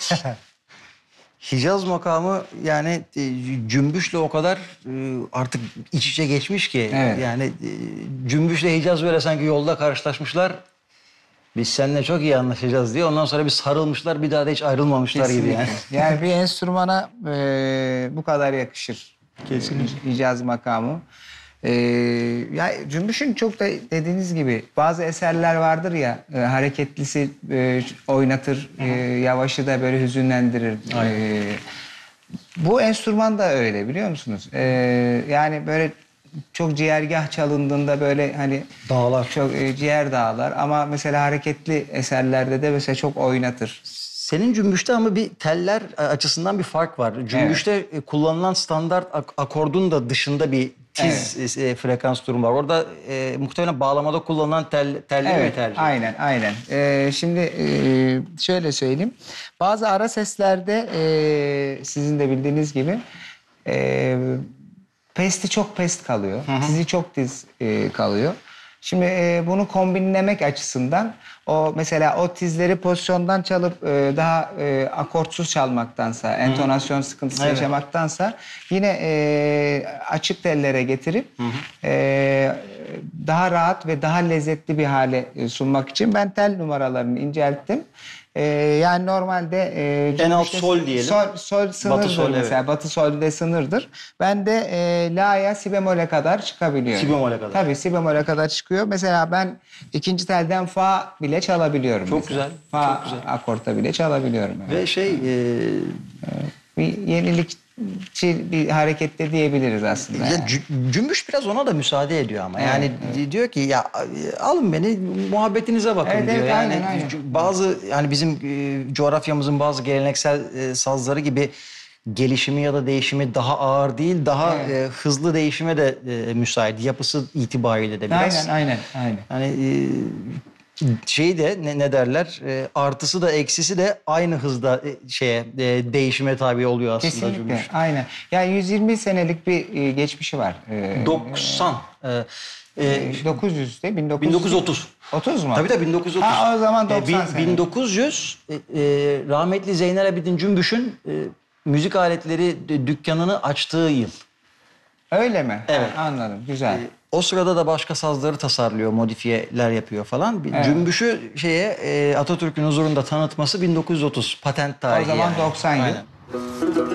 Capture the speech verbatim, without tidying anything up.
Hicaz makamı yani e, Cümbüş'le o kadar e, artık iç içe geçmiş ki. Evet. Yani e, Cümbüş'le Hicaz böyle sanki yolda karşılaşmışlar. Biz seninle çok iyi anlaşacağız diye. Ondan sonra bir sarılmışlar, bir daha da hiç ayrılmamışlar gibi yani. Kesinlikle. Yani bir enstrümana e, bu kadar yakışır. Kesinlikle. Hicaz makamı. E, ya Cümbüş'ün çok da dediğiniz gibi bazı eserler vardır ya, e, hareketlisi e, oynatır, e, yavaşı da böyle hüzünlendirir. E, bu enstrüman da öyle, biliyor musunuz? E, yani böyle çok ciğergah çalındığında böyle hani Dağlar. çok e, ciğer dağlar, ama mesela hareketli eserlerde de mesela çok oynatır. Senin Cümbüş'te ama bir teller açısından bir fark var. Cümbüş'te evet. kullanılan standart ak- akordun da dışında bir tiz evet. e, frekans durumu var. Orada e, muhtemelen bağlamada kullanılan tel, telleri evet, mi tercih? Aynen, aynen. Ee, şimdi e, şöyle söyleyeyim. Bazı ara seslerde e, sizin de bildiğiniz gibi e, pesti çok pest kalıyor. Hı hı. Tizi çok tiz e, kalıyor. Şimdi e, bunu kombinlemek açısından o mesela o tizleri pozisyondan çalıp e, daha e, akortsuz çalmaktansa, entonasyon sıkıntısı evet. yaşamaktansa yine e, açık tellere getirip hı hı. E, daha rahat ve daha lezzetli bir hale sunmak için ben tel numaralarını incelttim. Ee, yani normalde e, en alt sol diyelim. Sol, sol sınırdır batı sol, mesela. Evet. Batı solde sınırdır. Ben de e, la'ya si bemole kadar çıkabiliyor. Si bemole kadar. Tabii si bemole kadar çıkıyor. Mesela ben ikinci telden fa bile çalabiliyorum. Çok mesela. güzel. Fa çok güzel. akorta bile çalabiliyorum. Yani. Ve şey e... bir yenilikçi bir harekette diyebiliriz aslında. Ya, yani. Cümbüş biraz ona da müsaade ediyor ama. Evet, yani evet. diyor ki ya alın beni, muhabbetinize bakın evet, diyor. Evet, yani aynen, aynen. bazı yani bizim e, coğrafyamızın bazı geleneksel e, sazları gibi gelişimi ya da değişimi daha ağır değil, daha evet. e, hızlı değişime de e, müsait. Yapısı itibariyle de biraz. Aynen, aynen, aynen. Hani e, şey de ne, ne derler e, artısı da eksisi de aynı hızda e, şeye e, değişime tabi oluyor aslında. Kesinlikle, Cümbüş. aynen. Yani yüz yirmi senelik bir e, geçmişi var. E, doksan. E, e, dokuz yüzde bin dokuz yüz. bin dokuz yüz otuz. otuz mu? Tabii tabii bin dokuz yüz otuz. Ha, o zaman doksan e, bin, sene. bin dokuz yüz e, e, rahmetli Zeynel Abidin Cümbüş'ün e, müzik aletleri dükkanını açtığı yıl. Öyle mi? Evet. Ha, anladım. Güzel. E, o sırada da başka sazları tasarlıyor, modifiyeler yapıyor falan. Evet. Cümbüş'ü şeye e, Atatürk'ün huzurunda tanıtması bin dokuz yüz otuz. Patent tarihi. O zaman yani. doksan yıl. Aynen.